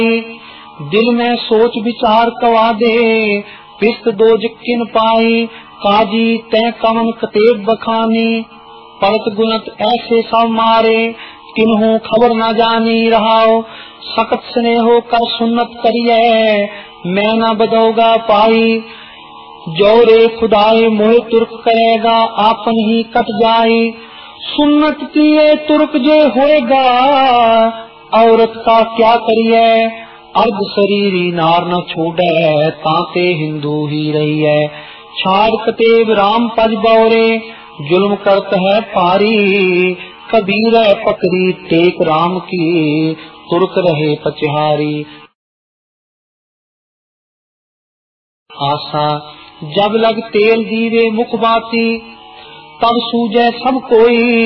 दिल में सोच विचार कवा दे, पिस्त दो जिक्किन पाई, काजी तय कमन कतेब बखानी। परत गुनत ऐसे सब मारे, किन्हू खबर न जानी रहाओ। सख्त स्नेहो कर सुन्नत करिए, मैं न बदौगा पाई। जौरे खुदाए मोह तुर्क करेगा, आपन ही कट जाए। सुन्नत किए तुर्क जे होएगा, औरत का क्या करिए। अर्ध शरीरी नार न छोड़े, ताते हिंदू ही रही है। छाड़ कतेब राम पज बौरे, जुल्म करत है पारी। कबीर पकड़ी टेक राम की, तुर्क रहे पचहारी। आशा जब लग तेल दीवे मुख बाती, तब सूझे सब कोई।